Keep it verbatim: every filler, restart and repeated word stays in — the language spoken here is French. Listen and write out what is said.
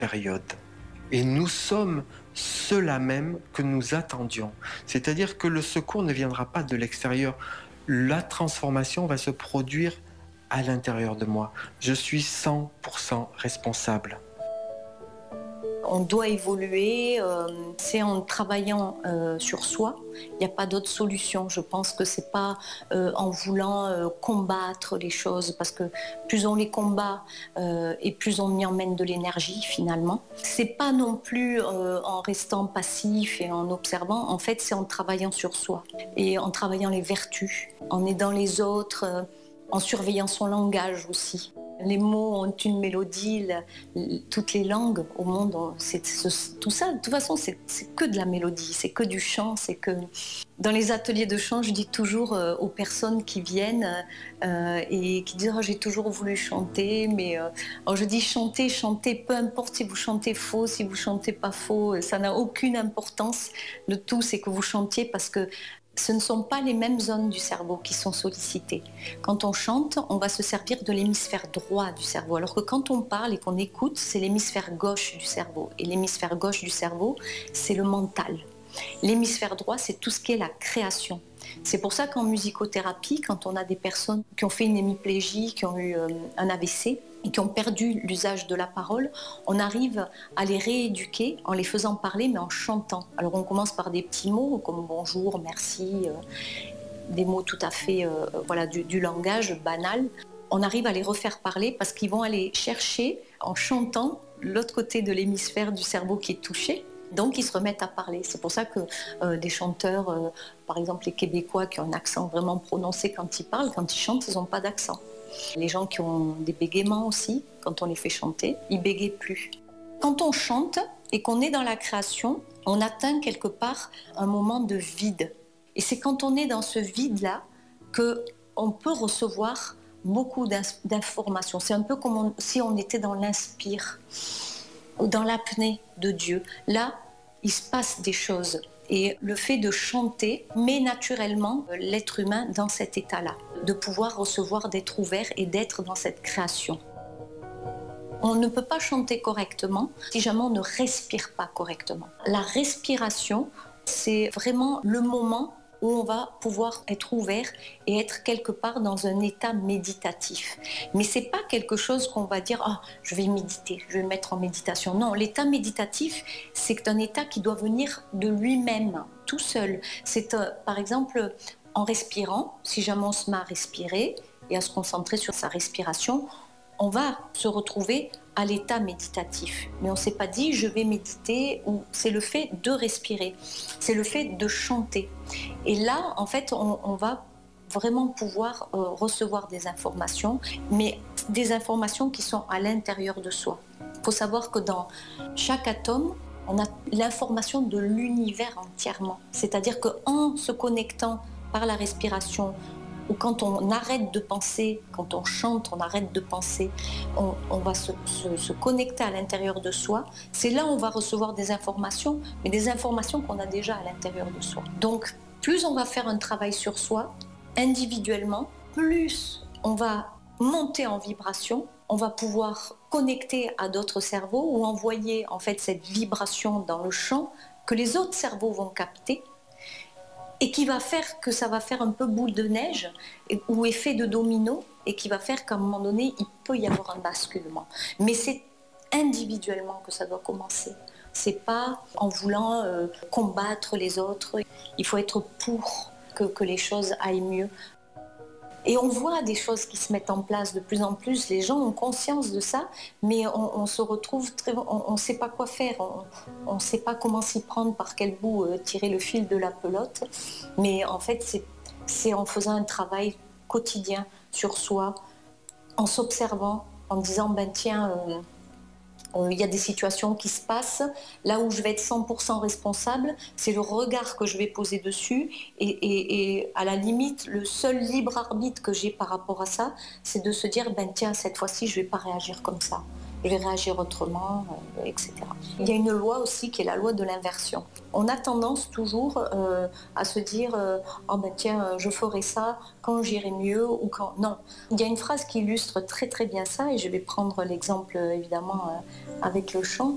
période. Et nous sommes ceux-là même que nous attendions. C'est-à-dire que le secours ne viendra pas de l'extérieur. La transformation va se produire à l'intérieur de moi. Je suis cent pour cent responsable. On doit évoluer, euh, c'est en travaillant euh, sur soi. Il n'y a pas d'autre solution. Je pense que c'est pas euh, en voulant euh, combattre les choses, parce que plus on les combat euh, et plus on y emmène de l'énergie finalement. C'est pas non plus euh, en restant passif et en observant. En fait, c'est en travaillant sur soi et en travaillant les vertus, en aidant les autres, euh, en surveillant son langage aussi. Les mots ont une mélodie, la, toutes les langues au monde, c'est, c'est, tout ça, de toute façon, c'est, c'est que de la mélodie, c'est que du chant, c'est que... Dans les ateliers de chant, je dis toujours euh, aux personnes qui viennent euh, et qui disent oh, « j'ai toujours voulu chanter », mais euh, alors je dis chanter, chanter, peu importe si vous chantez faux, si vous chantez pas faux, ça n'a aucune importance. Le tout, c'est que vous chantiez, parce que ce ne sont pas les mêmes zones du cerveau qui sont sollicitées. Quand on chante, on va se servir de l'hémisphère droit du cerveau, alors que quand on parle et qu'on écoute, c'est l'hémisphère gauche du cerveau. Et l'hémisphère gauche du cerveau, c'est le mental. L'hémisphère droit, c'est tout ce qui est la création. C'est pour ça qu'en musicothérapie, quand on a des personnes qui ont fait une hémiplégie, qui ont eu euh, un A V C et qui ont perdu l'usage de la parole, on arrive à les rééduquer en les faisant parler, mais en chantant. Alors on commence par des petits mots comme bonjour, merci, euh, des mots tout à fait, euh, voilà, du, du langage banal. On arrive à les refaire parler parce qu'ils vont aller chercher, en chantant, l'autre côté de l'hémisphère du cerveau qui est touché. Donc ils se remettent à parler. C'est pour ça que euh, des chanteurs, euh, par exemple les Québécois qui ont un accent vraiment prononcé quand ils parlent, quand ils chantent, ils n'ont pas d'accent. Les gens qui ont des bégaiements aussi, quand on les fait chanter, ils bégayent plus. Quand on chante et qu'on est dans la création, on atteint quelque part un moment de vide. Et c'est quand on est dans ce vide-là qu'on peut recevoir beaucoup d'informations. C'est un peu comme on, si on était dans l'inspire, ou dans l'apnée de Dieu. Là, il se passe des choses. Et le fait de chanter met naturellement l'être humain dans cet état-là, de pouvoir recevoir, d'être ouvert et d'être dans cette création. On ne peut pas chanter correctement si jamais on ne respire pas correctement. La respiration, c'est vraiment le moment où on va pouvoir être ouvert et être quelque part dans un état méditatif. Mais c'est pas quelque chose qu'on va dire ah, « je vais méditer, je vais me mettre en méditation ». Non, l'état méditatif, c'est un état qui doit venir de lui-même, tout seul. C'est euh, par exemple en respirant, si jamais on se met à respirer et à se concentrer sur sa respiration, on va se retrouver à l'état méditatif. Mais on ne s'est pas dit « je vais méditer » ou c'est le fait de respirer, c'est le fait de chanter. Et là, en fait, on, on va vraiment pouvoir euh, recevoir des informations, mais des informations qui sont à l'intérieur de soi. Il faut savoir que dans chaque atome, on a l'information de l'univers entièrement. C'est-à-dire qu'en se connectant par la respiration, ou quand on arrête de penser, quand on chante, on arrête de penser, on, on va se, se, se connecter à l'intérieur de soi. C'est là où on va recevoir des informations, mais des informations qu'on a déjà à l'intérieur de soi. Donc, plus on va faire un travail sur soi, individuellement, plus on va monter en vibration, on va pouvoir connecter à d'autres cerveaux ou envoyer en fait cette vibration dans le champ que les autres cerveaux vont capter, et qui va faire que ça va faire un peu boule de neige ou effet de domino, et qui va faire qu'à un moment donné, il peut y avoir un basculement. Mais c'est individuellement que ça doit commencer. C'est pas en voulant euh, combattre les autres. Il faut être pour que, que les choses aillent mieux. Et on voit des choses qui se mettent en place de plus en plus. Les gens ont conscience de ça, mais on, on se retrouve très... On ne sait pas quoi faire, on ne sait pas comment s'y prendre, par quel bout euh, tirer le fil de la pelote. Mais en fait, c'est, c'est en faisant un travail quotidien sur soi, en s'observant, en disant, ben tiens... Euh, Il y a des situations qui se passent, là où je vais être cent pour cent responsable, c'est le regard que je vais poser dessus et, et, et à la limite, le seul libre arbitre que j'ai par rapport à ça, c'est de se dire, ben tiens, cette fois-ci, je ne vais pas réagir comme ça, je vais réagir autrement, euh, et cetera. Il y a une loi aussi qui est la loi de l'inversion. On a tendance toujours euh, à se dire, euh, oh ben tiens, je ferai ça quand j'irai mieux ou quand... Non, il y a une phrase qui illustre très très bien ça et je vais prendre l'exemple évidemment euh, avec le chant.